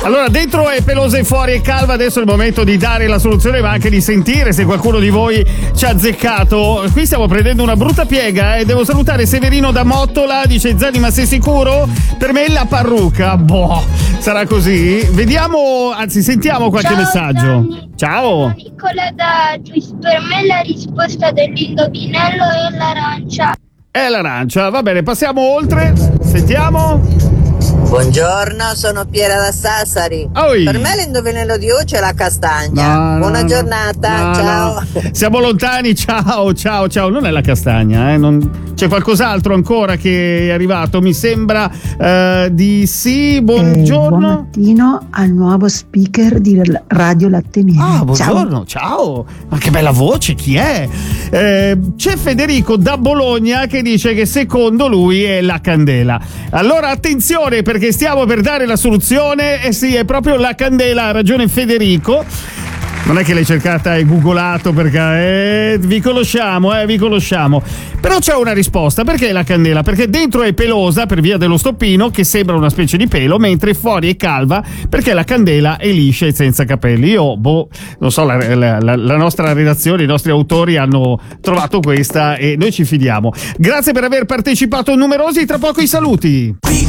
Allora, dentro è pelosa e fuori è calva. Adesso è il momento di dare la soluzione, ma anche di sentire se qualcuno di voi ci ha azzeccato. Qui stiamo prendendo una brutta piega e devo salutare Severino da Mottola. Dice: Zani, ma sei sicuro? Per me è la parrucca. Boh, sarà così. Vediamo, anzi sentiamo qualche messaggio. Gianni. Ciao. Nicola da Gius, per me la risposta dell'indovinello è l'arancia. È l'arancia, va bene, passiamo oltre. Sentiamo. Buongiorno, sono Piera da Sassari. Oi. Per me l'indovinello di oggi è la castagna. Buona giornata, ciao. No. Siamo lontani, ciao. Non è la castagna, c'è qualcos'altro ancora che è arrivato? Mi sembra di sì. Buongiorno. Buon mattino al nuovo speaker di Radio Latte Nero. Ah, buongiorno, ciao. Ma che bella voce, chi è? C'è Federico da Bologna che dice che secondo lui è la candela. Allora attenzione, perché stiamo per dare la soluzione. Sì, è proprio la candela, ha ragione Federico. Non è che l'hai cercata e googolato, perché vi conosciamo. Però c'è una risposta. Perché la candela? Perché dentro è pelosa per via dello stoppino, che sembra una specie di pelo, mentre fuori è calva perché la candela è liscia e senza capelli. Io, non so, la nostra redazione, i nostri autori hanno trovato questa e noi ci fidiamo. Grazie per aver partecipato numerosi, tra poco i saluti.